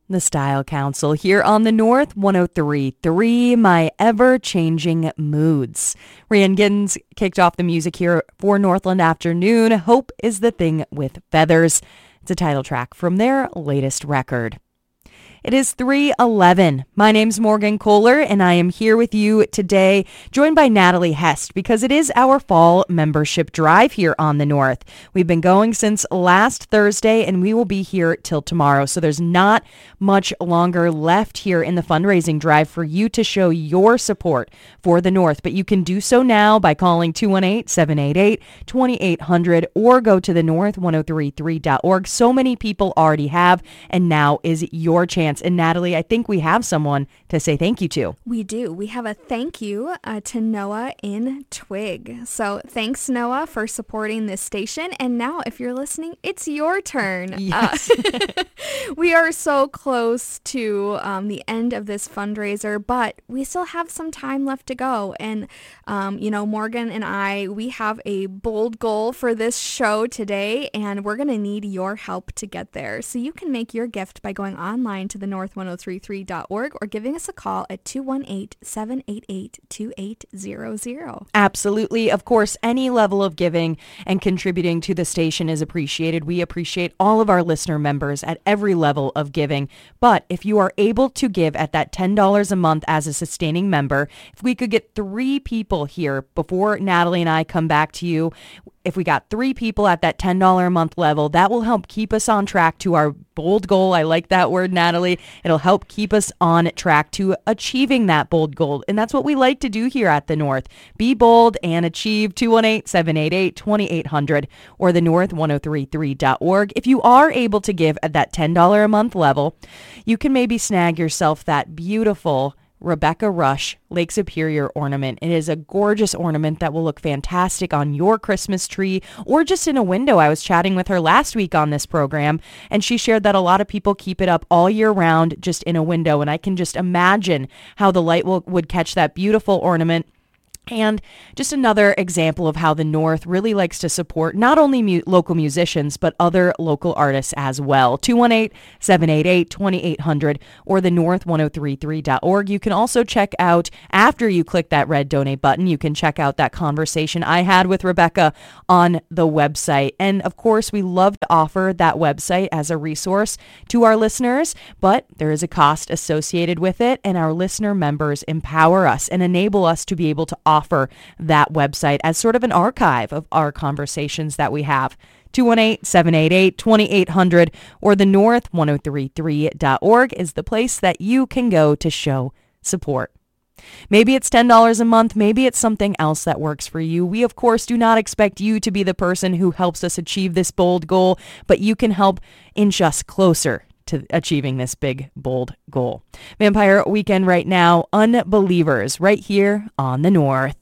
The Style Council here on the North 103.3, my ever-changing moods. Rian Giddens kicked off the music here for Northland Afternoon. Hope is the Thing with Feathers. It's a title track from their latest record. It is 3:11. My name's Morgan Kohler, and I am here with you today, joined by Natalie Hest, because it is our fall membership drive here on the North. We've been going since last Thursday, and we will be here till tomorrow. So there's not much longer left here in the fundraising drive for you to show your support for the North. But you can do so now by calling 218-788-2800 or go to the north1033.org. So many people already have, and now is your chance. And Natalie, I think we have someone to say thank you to. We do. We have a thank you to Noah in Twig. So thanks, Noah, for supporting this station. And now, if you're listening, it's your turn. Yes. We are so close to the end of this fundraiser, but we still have some time left to go. And, Morgan and I, we have a bold goal for this show today, and we're going to need your help to get there. So you can make your gift by going online to the north1033.org or giving us a call at 218-788-2800. Absolutely. Of course, any level of giving and contributing to the station is appreciated. We appreciate all of our listener members at every level of giving. But if you are able to give at that $10 a month as a sustaining member, if we could get 3 people here before Natalie and I come back to you, if we got 3 people at that $10 a month level, that will help keep us on track to our bold goal. I like that word, Natalie. It'll help keep us on track to achieving that bold goal. And that's what we like to do here at the North. Be bold and achieve. 218-788-2800 or the north1033.org. If you are able to give at that $10 a month level, you can maybe snag yourself that beautiful Rebecca Rush Lake Superior ornament. It is a gorgeous ornament that will look fantastic on your Christmas tree or just in a window. I was chatting with her last week on this program, and she shared that a lot of people keep it up all year round just in a window, and I can just imagine how the light would catch that beautiful ornament. And just another example of how the North really likes to support not only local musicians, but other local artists as well. 218-788-2800 or the north1033.org. You can also check out, after you click that red donate button, you can check out that conversation I had with Rebecca on the website. And of course, we love to offer that website as a resource to our listeners, but there is a cost associated with it, and our listener members empower us and enable us to be able to offer that website as sort of an archive of our conversations that we have. 218-788-2800 or the north1033.org is the place that you can go to show support. Maybe it's $10 a month. Maybe it's something else that works for you. We, of course, do not expect you to be the person who helps us achieve this bold goal, but you can help inch us closer to achieving this big, bold goal. Vampire Weekend right now, Unbelievers, right here on the North.